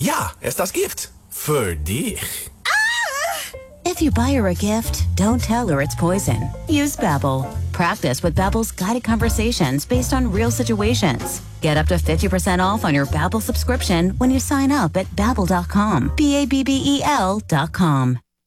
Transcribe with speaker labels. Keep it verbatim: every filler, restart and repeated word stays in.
Speaker 1: Ja, er staat gift. Für dich.
Speaker 2: If you buy her a gift, don't tell her it's poison. Use Babbel. Practice with Babbel's guided conversations based on real situations. Get up to fifty percent off on your Babbel subscription when you sign up at babbel dot com. B A B B E L dot com.